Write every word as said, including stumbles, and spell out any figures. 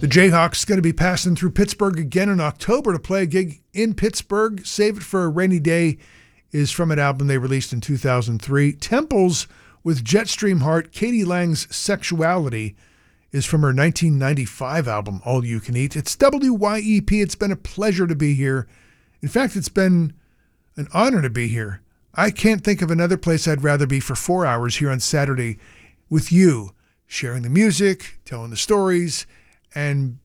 The Jayhawks going to be passing through Pittsburgh again in October to play a gig in Pittsburgh. Save It for a Rainy Day is from an album they released in two thousand three. Temples with Jetstream Heart. Katie Lang's Sexuality is from her nineteen ninety-five album, All You Can Eat. It's W Y E P. It's been a pleasure to be here. In fact, it's been an honor to be here. I can't think of another place I'd rather be for four hours here on Saturday with you, sharing the music, telling the stories, and